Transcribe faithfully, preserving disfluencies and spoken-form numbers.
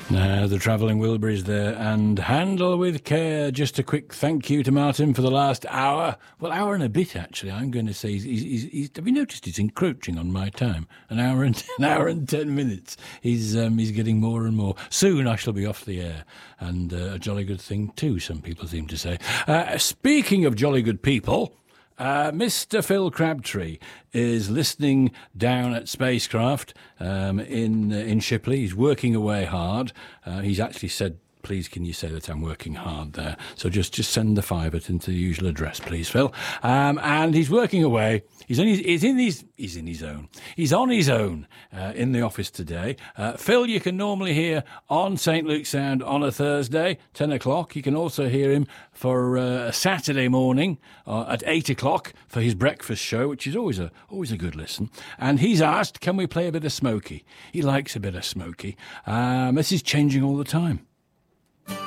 Now, the Travelling Wilburys there, and handle with care. Just a quick thank you to Martin for the last hour. Well, hour and a bit, actually. I'm going to say, he's, he's, he's, have you noticed he's encroaching on my time? An hour and an hour and ten minutes. He's um, he's getting more and more. Soon I shall be off the air, and uh, a jolly good thing too, some people seem to say. Uh, speaking of jolly good people, Uh, Mister Phil Crabtree is listening down at Spacecraft um, in uh, in Shipley. He's working away hard. Uh, he's actually said, please can you say that I'm working hard there? So just, just send the fiver into the usual address, please, Phil. Um, and he's working away. He's, on his, he's, in his, he's in his own. He's on his own uh, in the office today. Uh, Phil, you can normally hear on Saint Luke Sound on a Thursday, ten o'clock. You can also hear him for uh, a Saturday morning uh, at eight o'clock for his breakfast show, which is always a always a good listen. And he's asked, can we play a bit of Smokey? He likes a bit of Smokey. Um, this is changing all the time.